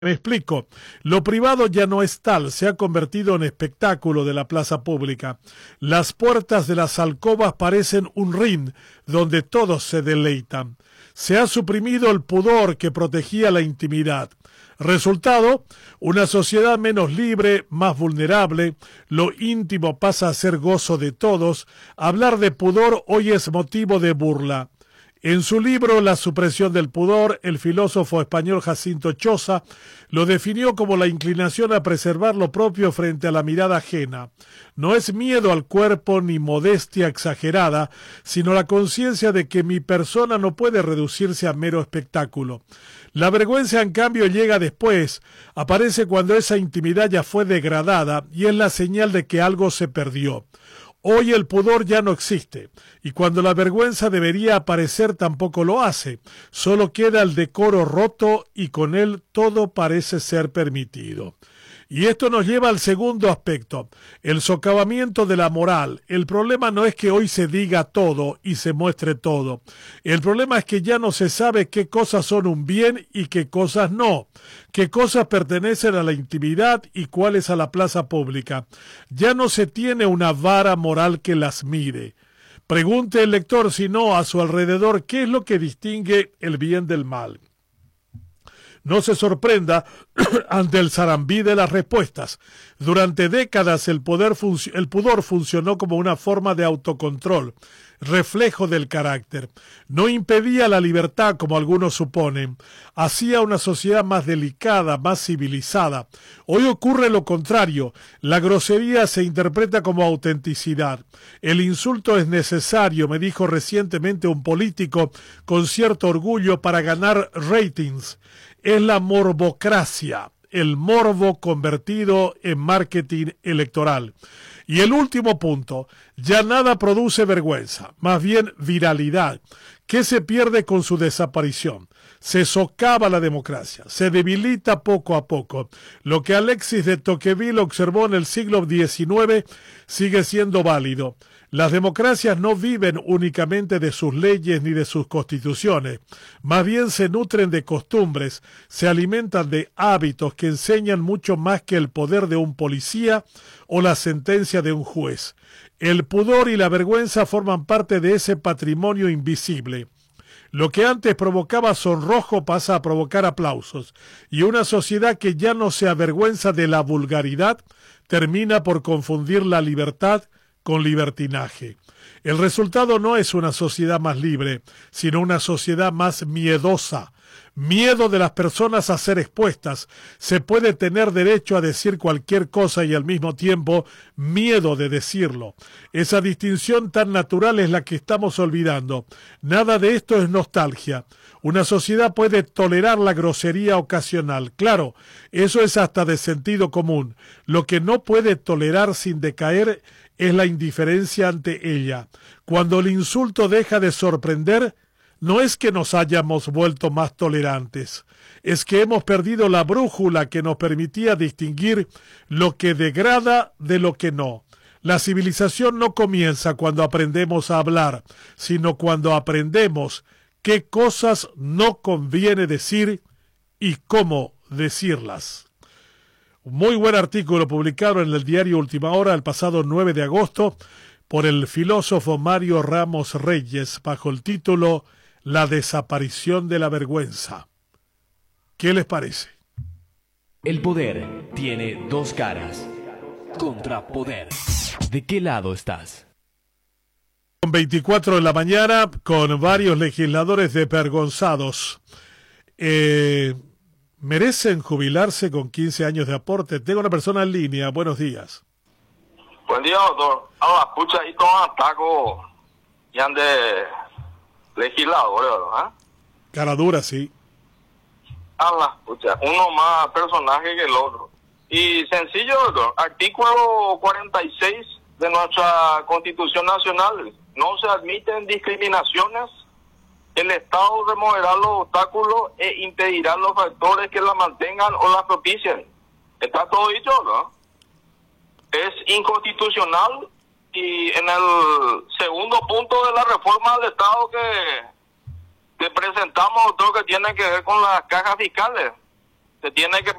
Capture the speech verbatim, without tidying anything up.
Me explico. Lo privado ya no es tal, se ha convertido en espectáculo de la plaza pública. Las puertas de las alcobas parecen un ring donde todos se deleitan. Se ha suprimido el pudor que protegía la intimidad. Resultado, una sociedad menos libre, más vulnerable, lo íntimo pasa a ser gozo de todos. Hablar de pudor hoy es motivo de burla. En su libro La supresión del pudor, el filósofo español Jacinto Choza lo definió como la inclinación a preservar lo propio frente a la mirada ajena. No es miedo al cuerpo ni modestia exagerada, sino la conciencia de que mi persona no puede reducirse a mero espectáculo. La vergüenza, en cambio, llega después, aparece cuando esa intimidad ya fue degradada y es la señal de que algo se perdió. Hoy el pudor ya no existe, y cuando la vergüenza debería aparecer tampoco lo hace. Solo queda el decoro roto y con él todo parece ser permitido. Y esto nos lleva al segundo aspecto, el socavamiento de la moral. El problema no es que hoy se diga todo y se muestre todo. El problema es que ya no se sabe qué cosas son un bien y qué cosas no. Qué cosas pertenecen a la intimidad y cuáles a la plaza pública. Ya no se tiene una vara moral que las mide. Pregunte el lector, si no, a su alrededor, qué es lo que distingue el bien del mal. No se sorprenda ante el zarambí de las respuestas. Durante décadas el, poder func- el pudor funcionó como una forma de autocontrol, reflejo del carácter. No impedía la libertad como algunos suponen. Hacía una sociedad más delicada, más civilizada. Hoy ocurre lo contrario. La grosería se interpreta como autenticidad. El insulto es necesario, me dijo recientemente un político con cierto orgullo, para ganar ratings. Es la morbocracia, el morbo convertido en marketing electoral. Y el último punto, ya nada produce vergüenza, más bien viralidad. ¿Qué se pierde con su desaparición? Se socava la democracia, se debilita poco a poco. Lo que Alexis de Tocqueville observó en el siglo diecinueve sigue siendo válido. Las democracias no viven únicamente de sus leyes ni de sus constituciones, más bien se nutren de costumbres, se alimentan de hábitos que enseñan mucho más que el poder de un policía o la sentencia de un juez. El pudor y la vergüenza forman parte de ese patrimonio invisible. Lo que antes provocaba sonrojo pasa a provocar aplausos, y una sociedad que ya no se avergüenza de la vulgaridad termina por confundir la libertad con libertinaje. El resultado no es una sociedad más libre, sino una sociedad más miedosa. Miedo de las personas a ser expuestas. Se puede tener derecho a decir cualquier cosa y al mismo tiempo miedo de decirlo. Esa distinción tan natural es la que estamos olvidando. Nada de esto es nostalgia. Una sociedad puede tolerar la grosería ocasional. Claro, eso es hasta de sentido común. Lo que no puede tolerar sin decaer es la indiferencia ante ella. Cuando el insulto deja de sorprender, no es que nos hayamos vuelto más tolerantes, es que hemos perdido la brújula que nos permitía distinguir lo que degrada de lo que no. La civilización no comienza cuando aprendemos a hablar, sino cuando aprendemos qué cosas no conviene decir y cómo decirlas. Un muy buen artículo publicado en el diario Última Hora el pasado nueve de agosto por el filósofo Mario Ramos Reyes bajo el título La desaparición de la vergüenza. ¿Qué les parece? El poder tiene dos caras. Contrapoder. ¿De qué lado estás? Con veinticuatro de la mañana, con varios legisladores desvergonzados. Eh, ¿Merecen jubilarse con quince años de aporte? Tengo una persona en línea. Buenos días. Buen día, doctor. Ah, escucha, ahí toman ataco y han de legisladores, ¿verdad? Cara dura, sí. Ah, escucha, uno más personaje que el otro. Y sencillo, doctor. Artículo cuarenta y seis de nuestra Constitución Nacional. No se admiten discriminaciones. El Estado removerá los obstáculos e impedirá los factores que la mantengan o la propicien. Está todo dicho, ¿no? Es inconstitucional, y en el segundo punto de la reforma del Estado que, que presentamos, doctor, que tiene que ver con las cajas fiscales, se tiene que